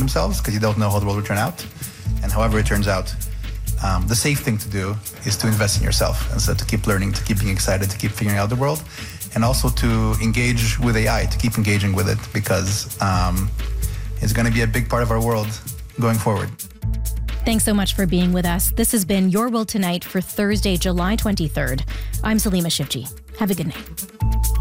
themselves because you don't know how the world will turn out. And however it turns out, the safe thing to do is to invest in yourself. And so to keep learning, to keep being excited, to keep figuring out the world, and also to engage with AI, to keep engaging with it, because it's going to be a big part of our world going forward. Thanks so much for being with us. This has been Your World Tonight for Thursday, July 23rd. I'm Salima Shivji. Have a good night.